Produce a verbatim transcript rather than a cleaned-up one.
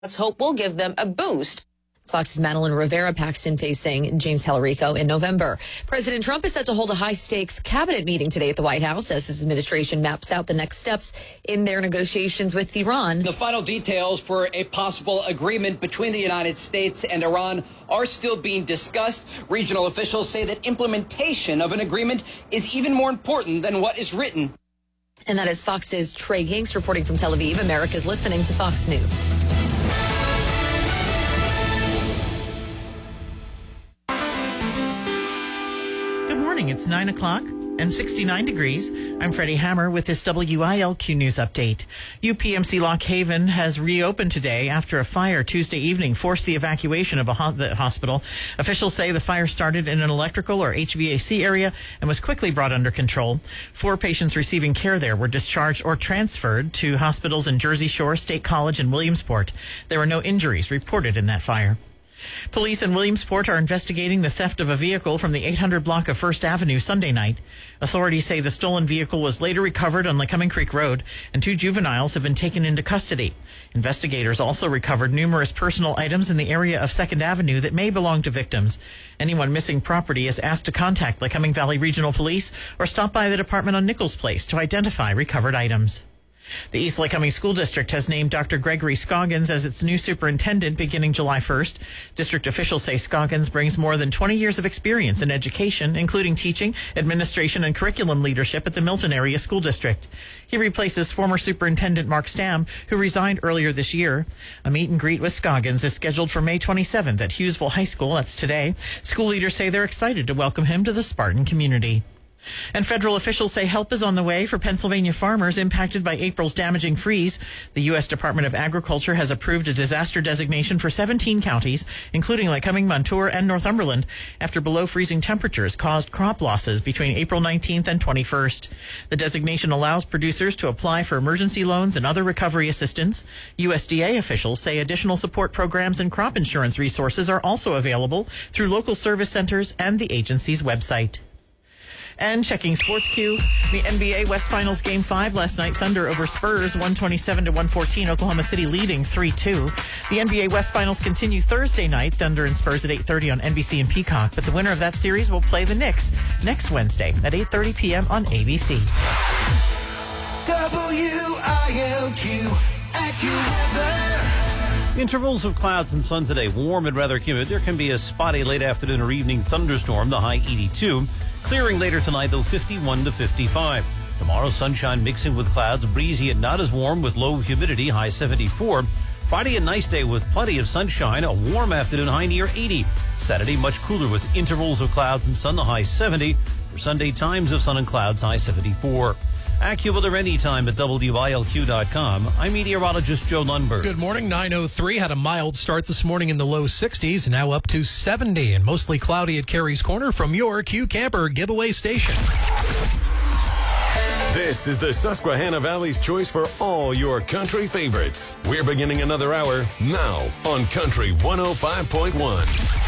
Let's hope we'll give them a boost. Fox's Madeline Rivera-Paxton facing James Tallarico in November. President Trump is set to hold a high-stakes cabinet meeting today at the White House as his administration maps out the next steps in their negotiations with Iran. The final details for a possible agreement between the United States and Iran are still being discussed. Regional officials say that implementation of an agreement is even more important than what is written. And that is Fox's Trey Ginks reporting from Tel Aviv. America's listening to Fox News. Good morning. It's nine o'clock and sixty-nine degrees. I'm Freddie Hammer with this W I L Q News update. U P M C Lock Haven has reopened today after a fire Tuesday evening forced the evacuation of a ho- the hospital. Officials say the fire started in an electrical or H V A C area and was quickly brought under control. Four patients receiving care there were discharged or transferred to hospitals in Jersey Shore, State College, and Williamsport. There were no injuries reported in that fire. Police in Williamsport are investigating the theft of a vehicle from the eight hundred block of First Avenue Sunday night. Authorities say the stolen vehicle was later recovered on Lycoming Creek Road, and two juveniles have been taken into custody. Investigators also recovered numerous personal items in the area of Second Avenue that may belong to victims. Anyone missing property is asked to contact Lycoming Valley Regional Police or stop by the department on Nichols Place to identify recovered items. The East Lycoming School District has named Doctor Gregory Scoggins as its new superintendent beginning July first. District officials say Scoggins brings more than twenty years of experience in education, including teaching, administration, and curriculum leadership at the Milton Area School District. He replaces former Superintendent Mark Stamm, who resigned earlier this year. A meet and greet with Scoggins is scheduled for May twenty-seventh at Hughesville High School. That's today. School leaders say they're excited to welcome him to the Spartan community. And federal officials say help is on the way for Pennsylvania farmers impacted by April's damaging freeze. The U S Department of Agriculture has approved a disaster designation for seventeen counties, including Lycoming, Montour, and Northumberland, after below-freezing temperatures caused crop losses between April nineteenth and twenty-first. The designation allows producers to apply for emergency loans and other recovery assistance. U S D A officials say additional support programs and crop insurance resources are also available through local service centers and the agency's website. And checking Sports Q, the N B A West Finals Game five last night, Thunder over Spurs, one twenty-seven to one fourteen, Oklahoma City leading three two. The N B A West Finals continue Thursday night, Thunder and Spurs at eight thirty on N B C and Peacock, but the winner of that series will play the Knicks next Wednesday at eight thirty p.m. on A B C. W I L Q, AccuWeather. Intervals of clouds and sun today, warm and rather humid. There can be a spotty late afternoon or evening thunderstorm, the high eighty-two. Clearing later tonight, though, fifty-one to fifty-five. Tomorrow, sunshine mixing with clouds, breezy and not as warm with low humidity, high seventy-four. Friday, a nice day with plenty of sunshine, a warm afternoon, high near eighty. Saturday, much cooler with intervals of clouds and sun, the high seventy. For Sunday, times of sun and clouds, high seventy-four. AccuWeather anytime at W I L Q dot com. I'm meteorologist Joe Lundberg. Good morning. nine oh three had a mild start this morning in the low sixties, now up to seventy and mostly cloudy at Carey's Corner from your Q Camper giveaway station. This is the Susquehanna Valley's choice for all your country favorites. We're beginning another hour now on Country one oh five point one.